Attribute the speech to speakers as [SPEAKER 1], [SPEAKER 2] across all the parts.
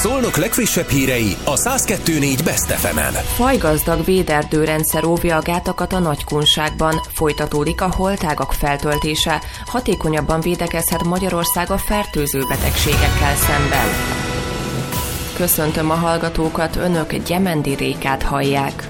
[SPEAKER 1] Szolnok legfrissebb hírei a 102.4 Best FM-en.
[SPEAKER 2] Fajgazdag véderdőrendszer óvja a gátakat a Nagykunságban. Folytatódik a holtágak feltöltése. Hatékonyabban védekezhet Magyarország a fertőző betegségekkel szemben. Köszöntöm a hallgatókat, önök Gyemendi Rékát hallják.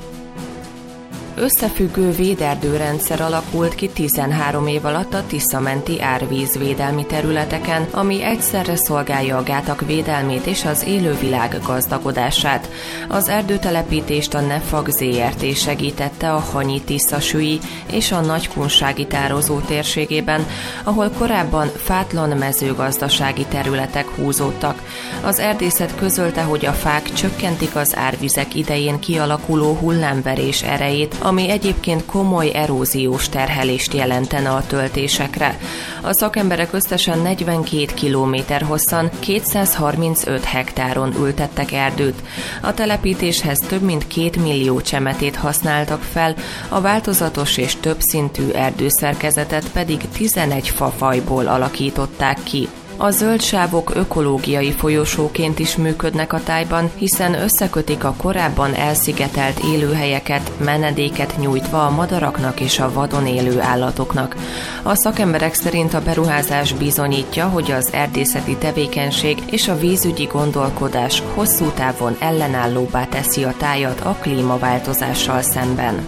[SPEAKER 2] Összefüggő véderdőrendszer alakult ki 13 év alatt a Tisza-menti árvízvédelmi területeken, ami egyszerre szolgálja a gátak védelmét és az élővilág gazdagodását. Az erdőtelepítést a Nefag Zrt. Segítette a Hanyi-Tisza-sülyi és a Nagykunsági tározó térségében, ahol korábban fátlan mezőgazdasági területek húzódtak. Az erdészet közölte, hogy a fák csökkentik az árvizek idején kialakuló hullámverés erejét, ami egyébként komoly eróziós terhelést jelentene a töltésekre. A szakemberek összesen 42 kilométer hosszan 235 hektáron ültettek erdőt. A telepítéshez több mint 2 millió csemetét használtak fel, a változatos és többszintű erdőszerkezetet pedig 11 fafajból alakították ki. A zöld sávok ökológiai folyosóként is működnek a tájban, hiszen összekötik a korábban elszigetelt élőhelyeket, menedéket nyújtva a madaraknak és a vadon élő állatoknak. A szakemberek szerint a beruházás bizonyítja, hogy az erdészeti tevékenység és a vízügyi gondolkodás hosszú távon ellenállóbbá teszi a tájat a klímaváltozással szemben.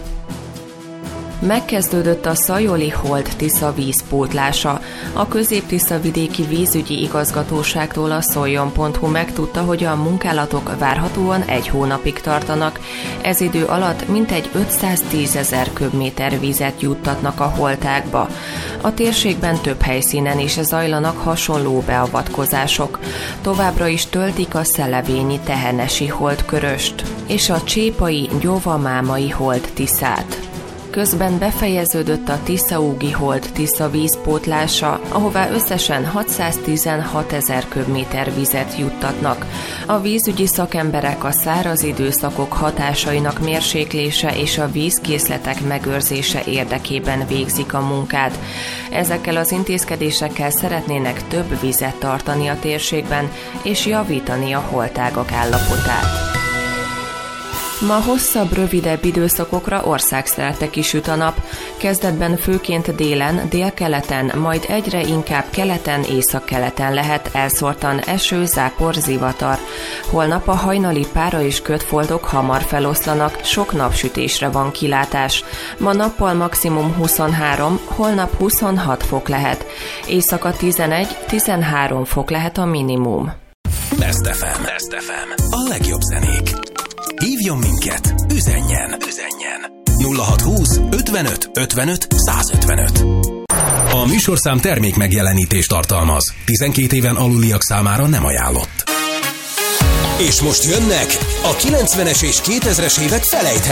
[SPEAKER 2] Megkezdődött a Szajoli Holt-Tisza vízpótlása. A Közép-Tisza-vidéki vízügyi igazgatóságtól a szoljon.hu megtudta, hogy a munkálatok várhatóan 1 hónapig tartanak. Ez idő alatt mintegy 510 000 köbméter vizet juttatnak a holtákba. A térségben több helyszínen is zajlanak hasonló beavatkozások. Továbbra is töltik a Szelevényi Tehenesi Holt-Köröst és a Csépai Gyóvamámai Holt-Tiszát. Közben befejeződött a Tiszaúgi Holt-Tisza vízpótlása, ahová összesen 616 000 köbméter vizet juttatnak. A vízügyi szakemberek a száraz időszakok hatásainak mérséklése és a vízkészletek megőrzése érdekében végzik a munkát. Ezekkel az intézkedésekkel szeretnének több vizet tartani a térségben és javítani a holtágak állapotát. Ma hosszabb, rövidebb időszakokra országszerte kisüt a nap. Kezdetben főként délen, délkeleten, majd egyre inkább keleten, északkeleten lehet elszórtan eső, zápor, zivatar. Holnap a hajnali pára és kötfoltok hamar feloszlanak, sok napsütésre van kilátás. Ma nappal maximum 23, holnap 26 fok lehet. Éjszaka 11-13 fok lehet a minimum.
[SPEAKER 1] Best FM. A legjobb zenék. Hívjon minket, üzenjen 0620 55 55 155. A műsorszám termék megjelenítést tartalmaz. 12 éven aluliak számára nem ajánlott. És most jönnek a 90-es és 2000-es évek felejthetetlen